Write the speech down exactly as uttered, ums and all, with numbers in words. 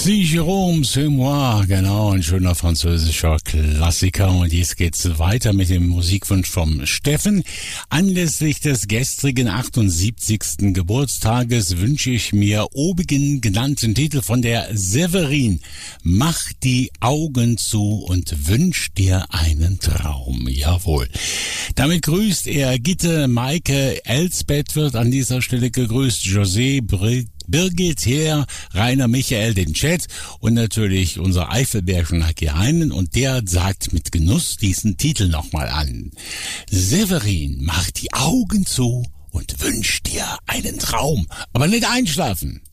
Si Jérôme, c'est moi, genau, ein schöner französischer Klassiker. Und jetzt geht's weiter mit dem Musikwunsch vom Steffen. Anlässlich des gestrigen achtundsiebzigsten Geburtstages wünsche ich mir obigen genannten Titel von der Severin. Mach die Augen zu und wünsch dir einen Traum. Jawohl. Damit grüßt er Gitte, Maike, Elsbeth wird an dieser Stelle gegrüßt, José, Brig, Birgit, Herr, Rainer, Michael, den Chat und natürlich unser Eifelbärchen Hacki Heinen, und der sagt mit Genuss diesen Titel nochmal an. Severin, mach die Augen zu und wünsch dir einen Traum, aber nicht einschlafen.